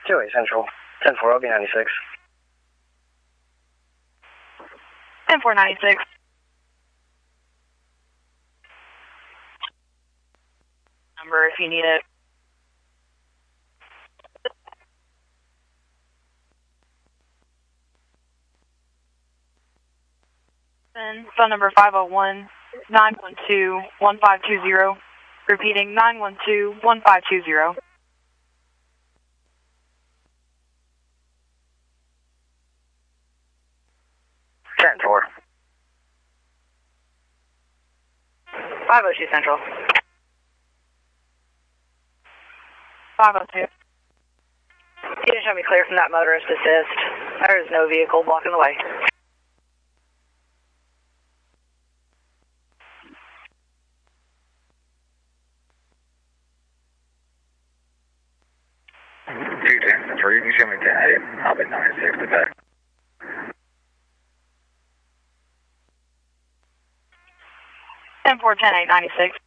2-8 Central, 10-4, OB96. 10-4-96. Number if you need it. Then phone number 501-912-1520. Repeating 912-1520. 10-4. 502 Central. 502. You didn't show me clear from that motorist assist. There is no vehicle blocking the way. Two 10-3, you can show me 10-8. I'll be 96 to back. 10-4-10-8-96.